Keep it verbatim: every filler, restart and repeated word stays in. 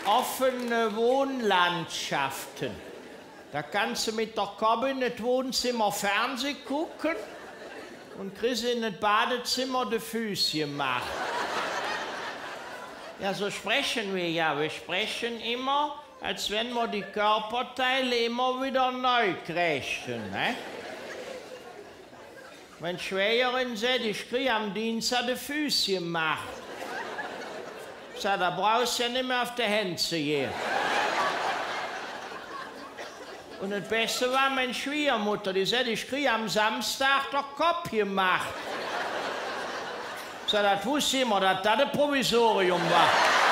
offene Wohnlandschaften. Da kannst du mit der Kabine in das Wohnzimmer Fernsehen gucken und kriegst in das Badezimmer die Füße gemacht. Ja, so sprechen wir ja. Wir sprechen immer, als wenn wir die Körperteile immer wieder neu kriegen. Ne? Wenn Schwägerin sagt, ich kriege am Dienstag die Füße gemacht. Ich sage, da brauchst du ja nicht mehr auf die Hände zu gehen. Und das Beste war meine Schwiegermutter, die sagte, ich kriege am Samstag den Kopf gemacht. Ich sage, das wusste ich immer, dass das ein Provisorium war.